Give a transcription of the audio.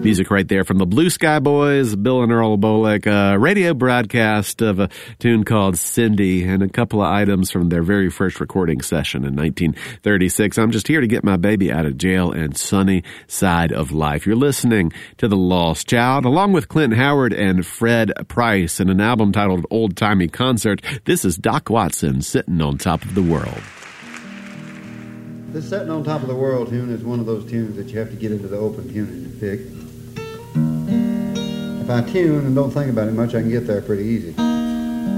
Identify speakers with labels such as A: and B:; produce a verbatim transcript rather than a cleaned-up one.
A: Music right there from the Blue Sky Boys, Bill and Earl Bolick, a radio broadcast of a tune called Cindy, and a couple of items from their very first recording session in nineteen thirty-six. I'm just here to get my baby out of jail and Sunny Side of Life. You're listening to The Lost Child, along with Clint Howard and Fred Price, in an album titled Old Timey Concert. This is Doc Watson, Sitting on Top of the World.
B: This Sitting on Top of the World tune is one of those tunes that you have to get into the open tuning to pick. If I tune and don't think about it much, I can get there pretty easy.